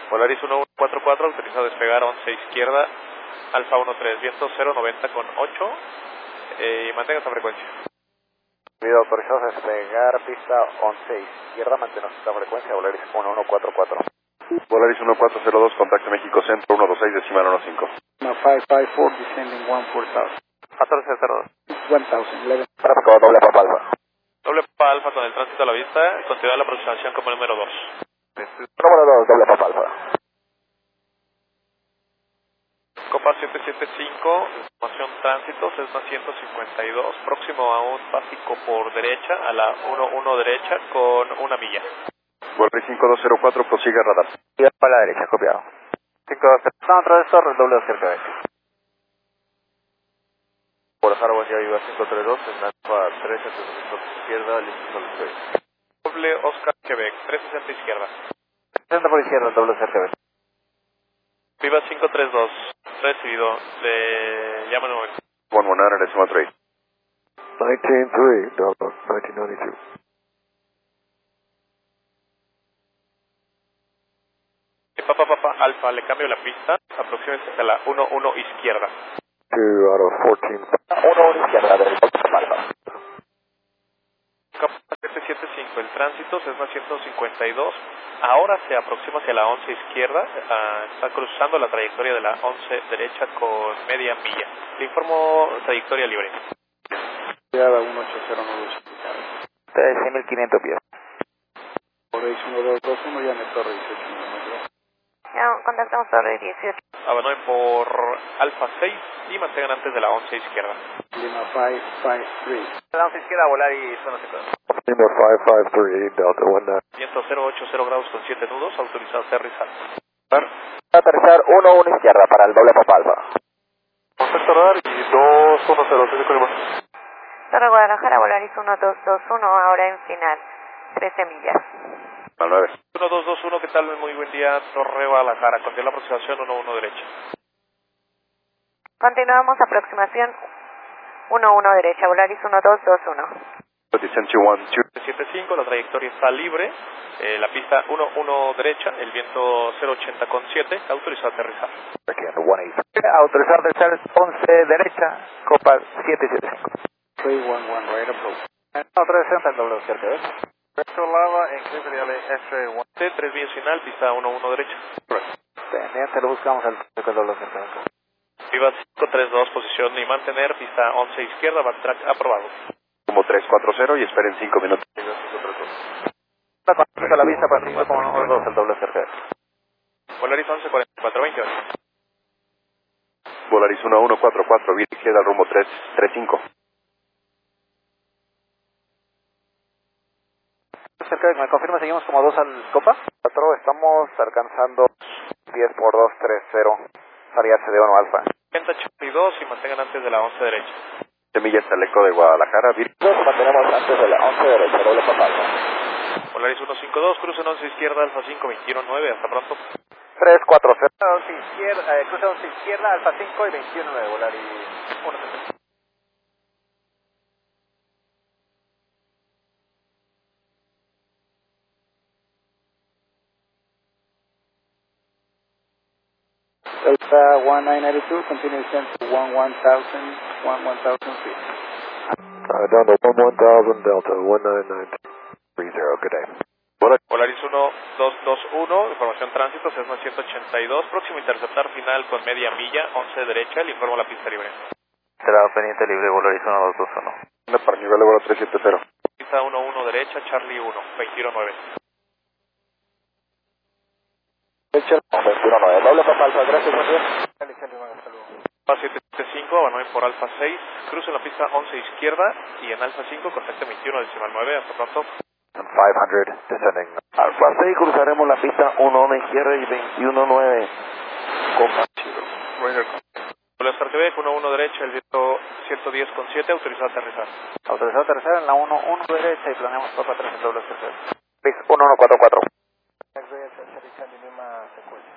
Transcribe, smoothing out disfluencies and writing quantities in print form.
Polaris 1144, autorizado a despegar 11 izquierda, Alfa 13, viento 090 con 8, y mantenga esta frecuencia. Vida autorizado a despegar, pista 11 izquierda, mantenemos esta frecuencia, Polaris 1144. Polaris 1402, contacto México Centro, 126 decimal 15. 554, descending 14,000. 1402. 1011. Tráfico doble Papa Alfa. Doble Papa Alfa con el tránsito a la vista, continúa la aproximación como número 2. Número 2, doble Papa Alfa. Copa 775, información tránsito, Cessna 152, próximo a un básico por derecha, a la 11 derecha, con 1 milla. Polaris 5204, prosiga radar. Y para la derecha, copiado. 520. No, otra vez torre, doble cerca de Guadalajara, buen día, Viva 532, en Alfa 3, en izquierda, listo, listo. Doble Oscar Quebec, 360 izquierda. 60 por izquierda, doble cerca de Viva 532, recibido, le llaman un momento. 119, decimal 3. 193, Delta 1992. Papa Alfa, le cambio la pista, aproxímese hasta la 11 izquierda. 2 out of 14. 1 izquierda, del Papa Alfa. Copa 775, el tránsito, Cessna 152, ahora se aproxima hacia la 11 izquierda, está cruzando la trayectoria de la 11 derecha con media milla. Le informo trayectoria libre. Llegada 180 3.500 pies. Polaris 1221, ya en el torre 18. Ya contactamos torre 18. Abandonen por Alfa 6 y mantengan antes de la 11 izquierda. Lima 553. La 11 izquierda, Volaris 150. Lima 553, Delta 19. Viento 080 grados con 7 nudos, autorizado a aterrizar. Aterrizar 1 izquierda para el doble Papa Alfa. Contacto radar y 210, Colima. Torre Guadalajara, Volaris 1221, ahora en final, 13 millas. Al 9. 1221, ¿qué tal? Muy buen día, Torre Guadalajara, continúa la aproximación 11 derecha. Continuamos aproximación 11 derecha, Volaris 1221. Descension 12. 775, la trayectoria está libre, la pista 11 derecha, el viento 080 con 7, está autorizado a aterrizar. Autorizado a aterrizar 11 derecha, Copa 775. 311, right approach. No, 360 el doble cerca de Retro Lava, en F1. 3 vías final, pista 11 derecha. Pendiente, lo buscamos el doble cerca de Viva 532, posición y mantener, pista 11 izquierda, backtrack aprobado. Como 340 y esperen 5 minutos. a la vista para 5 como 2 el doble cerca. Polaris 1144, 28. Polaris 1144, vía izquierda, rumbo 335. Cerca, ¿me confirma? ¿Seguimos como 2 al Copa? 4, estamos alcanzando 10 por 2, 3-0. Salida CD1 Alfa. 82 y mantengan antes de la 11 derecha. Semillas al eco de Guadalajara, Mantenemos antes de la 11 derecha, doble Papa Alfa. Polaris 152, crucen 11 izquierda, Alfa 5, 21-9, hasta pronto. 340. 11 izquierda, cruza 11 izquierda, Alfa 5 y 21-9, Volaris 1. Delta 1992, continue descent to 11,000 feet. down to 11,000, Delta 19930, good day. Polaris 1221, información tránsito, Cessna 182, próximo interceptar final con media milla, 11 derecha, le informo la pista libre. Será pendiente libre, Volaris 1221. Una para nivel de vuelo 370. Pista 11 derecha, Charlie 1, 21-9. 21-9, doble Papa Alfa, gracias, buen día. Alfa 775, abandonen por Alfa 6, crucen la pista 11 izquierda y en Alfa 5, contacte 21-9, hasta pronto. 500, descending. Alfa 6, cruzaremos la pista 11 izquierda y 21-9. Copa 0. Oscar Quebec, 11 derecha, el viento 110 con 7, autorizado a aterrizar. Autorizado a aterrizar en la 1 derecha y planeamos Copa 3 en doble cerca. 1144.